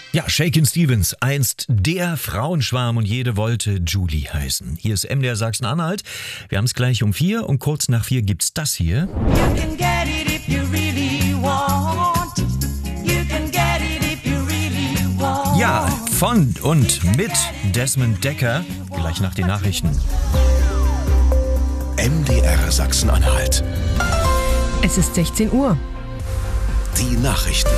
Ja, Shakin' Stevens, einst der Frauenschwarm und jede wollte Julie heißen. Hier ist MDR Sachsen-Anhalt. Wir haben es gleich um 4 und kurz nach 4 gibt's das hier. Ja, von und mit Desmond Dekker, gleich nach den Nachrichten. MDR Sachsen-Anhalt. Es ist 16 Uhr. Die Nachrichten.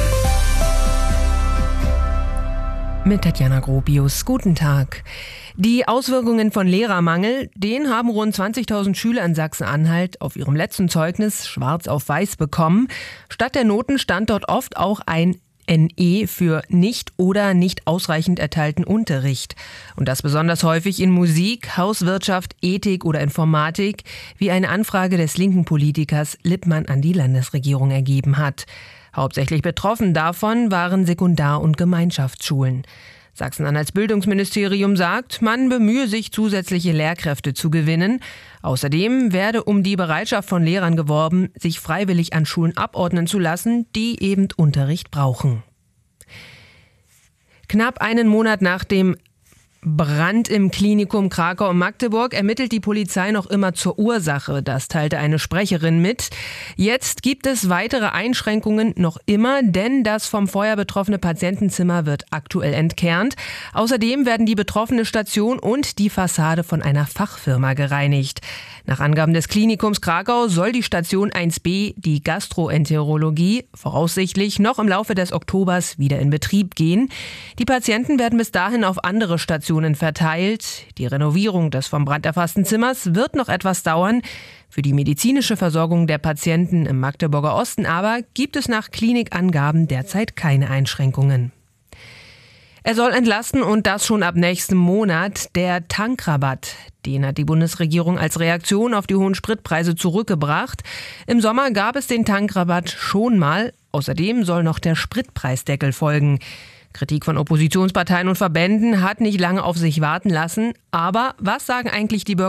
Mit Tatjana Gropius. Guten Tag. Die Auswirkungen von Lehrermangel, den haben rund 20.000 Schüler in Sachsen-Anhalt auf ihrem letzten Zeugnis schwarz auf weiß bekommen. Statt der Noten stand dort oft auch ein NE für nicht oder nicht ausreichend erteilten Unterricht. Und das besonders häufig in Musik, Hauswirtschaft, Ethik oder Informatik, wie eine Anfrage des linken Politikers Lippmann an die Landesregierung ergeben hat. Hauptsächlich betroffen davon waren Sekundar- und Gemeinschaftsschulen. Sachsen-Anhalts Bildungsministerium sagt, man bemühe sich, zusätzliche Lehrkräfte zu gewinnen. Außerdem werde um die Bereitschaft von Lehrern geworben, sich freiwillig an Schulen abordnen zu lassen, die eben Unterricht brauchen. Knapp einen Monat nach dem Brand im Klinikum Krakau und Magdeburg ermittelt die Polizei noch immer zur Ursache. Das teilte eine Sprecherin mit. Jetzt gibt es weitere Einschränkungen noch immer, denn das vom Feuer betroffene Patientenzimmer wird aktuell entkernt. Außerdem werden die betroffene Station und die Fassade von einer Fachfirma gereinigt. Nach Angaben des Klinikums Krakau soll die Station 1b, die Gastroenterologie, voraussichtlich noch im Laufe des Oktobers wieder in Betrieb gehen. Die Patienten werden bis dahin auf andere Stationen verteilt. Die Renovierung des vom Brand erfassten Zimmers wird noch etwas dauern. Für die medizinische Versorgung der Patienten im Magdeburger Osten aber gibt es nach Klinikangaben derzeit keine Einschränkungen. Er soll entlasten und das schon ab nächstem Monat. Der Tankrabatt, den hat die Bundesregierung als Reaktion auf die hohen Spritpreise zurückgebracht. Im Sommer gab es den Tankrabatt schon mal. Außerdem soll noch der Spritpreisdeckel folgen. Kritik von Oppositionsparteien und Verbänden hat nicht lange auf sich warten lassen. Aber was sagen eigentlich die Bürger